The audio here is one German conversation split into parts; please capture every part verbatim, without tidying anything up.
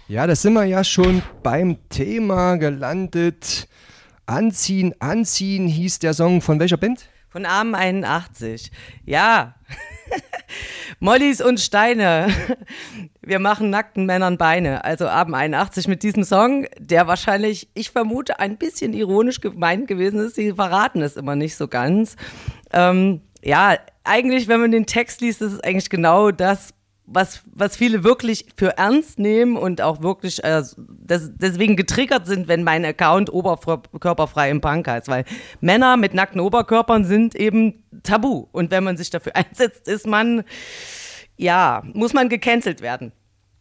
Ja, da sind wir ja schon beim Thema gelandet. Anziehen, anziehen hieß der Song von welcher Band? Von Armen einundachtzig. Ja, Mollys und Steine. Wir machen nackten Männern Beine. Also Armen einundachtzig mit diesem Song, der wahrscheinlich, ich vermute, ein bisschen ironisch gemeint gewesen ist. Sie verraten es immer nicht so ganz. Ähm, ja, eigentlich, wenn man den Text liest, ist es eigentlich genau das, was, was viele wirklich für ernst nehmen und auch wirklich äh, des, deswegen getriggert sind, wenn mein Account oberkörperfrei im Punk heißt, weil Männer mit nackten Oberkörpern sind eben tabu und wenn man sich dafür einsetzt, ist man, ja, muss man gecancelt werden.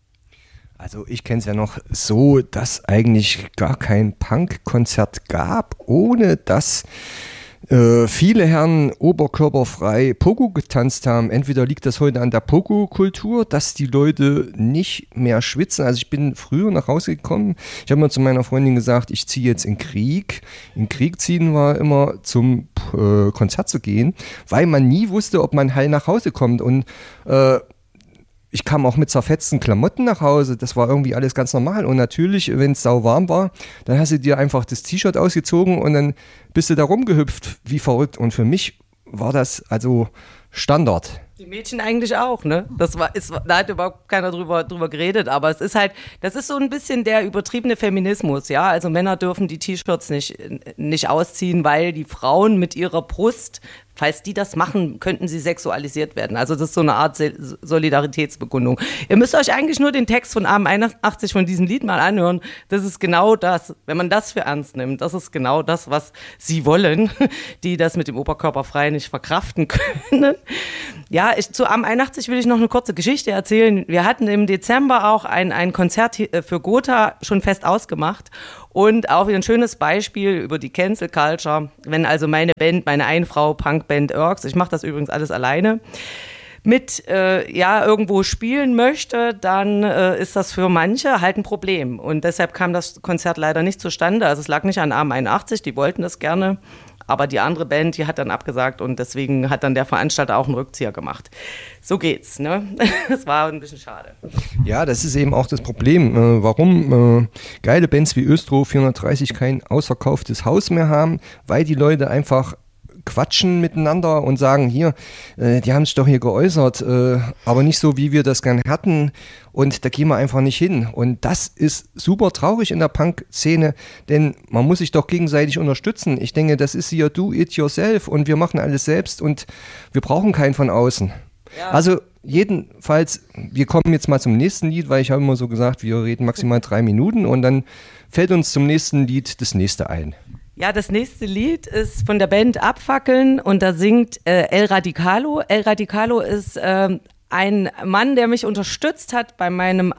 Also ich kenne es ja noch so, dass eigentlich gar kein Punk-Konzert gab, ohne dass Äh, viele Herren oberkörperfrei Pogo getanzt haben. Entweder liegt das heute an der Pogo-Kultur, dass die Leute nicht mehr schwitzen. Also ich bin früher nach Hause gekommen. Ich habe mal zu meiner Freundin gesagt, ich ziehe jetzt in Krieg. In Krieg ziehen war immer zum äh, Konzert zu gehen, weil man nie wusste, ob man heil nach Hause kommt. Und äh, ich kam auch mit zerfetzten Klamotten nach Hause, das war irgendwie alles ganz normal und natürlich, wenn es sauwarm war, dann hast du dir einfach das T-Shirt ausgezogen und dann bist du da rumgehüpft, wie verrückt und für mich war das also Standard. Die Mädchen eigentlich auch, ne? Das war, ist, da hat überhaupt keiner drüber, drüber geredet, aber es ist halt, das ist so ein bisschen der übertriebene Feminismus, ja? Also Männer dürfen die T-Shirts nicht, nicht ausziehen, weil die Frauen mit ihrer Brust, falls die das machen, könnten sie sexualisiert werden. Also das ist so eine Art Solidaritätsbekundung. Ihr müsst euch eigentlich nur den Text von Armen einundachtzig von diesem Lied mal anhören. Das ist genau das, wenn man das für ernst nimmt, das ist genau das, was sie wollen, die das mit dem Oberkörper frei nicht verkraften können. Ja, ich, zu Armen einundachtzig will ich noch eine kurze Geschichte erzählen. Wir hatten im Dezember auch ein, ein Konzert für Gotha schon fest ausgemacht und auch wieder ein schönes Beispiel über die Cancel Culture. Wenn also meine Band, meine Einfrau-Punkband Irks, ich mache das übrigens alles alleine, mit äh, ja irgendwo spielen möchte, dann äh, ist das für manche halt ein Problem. Und deshalb kam das Konzert leider nicht zustande. Also es lag nicht an Armen einundachtzig, die wollten das gerne. Aber die andere Band, die hat dann abgesagt und deswegen hat dann der Veranstalter auch einen Rückzieher gemacht. So geht's, ne? Das war ein bisschen schade. Ja, das ist eben auch das Problem, äh, warum äh, geile Bands wie Östro vierhundertdreißig kein ausverkauftes Haus mehr haben, weil die Leute einfach quatschen miteinander und sagen, hier, äh, die haben sich doch hier geäußert, äh, aber nicht so, wie wir das gern hatten und da gehen wir einfach nicht hin. Und das ist super traurig in der Punk-Szene, denn man muss sich doch gegenseitig unterstützen. Ich denke, das ist hier do it yourself und wir machen alles selbst und wir brauchen keinen von außen. Ja. Also jedenfalls, wir kommen jetzt mal zum nächsten Lied, weil ich habe immer so gesagt, wir reden maximal drei Minuten und dann fällt uns zum nächsten Lied das nächste ein. Ja, das nächste Lied ist von der Band Abfackeln und da singt äh, El Radicalo. El Radicalo ist äh, ein Mann, der mich unterstützt hat bei meinem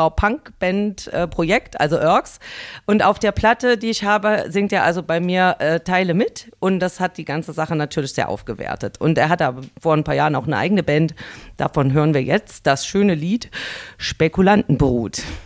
Einfrau-Punk-Band-Projekt, also Irks. Und auf der Platte, die ich habe, singt er also bei mir äh, Teile mit und das hat die ganze Sache natürlich sehr aufgewertet. Und er hatte aber vor ein paar Jahren auch eine eigene Band. Davon hören wir jetzt das schöne Lied Spekulantenbrut.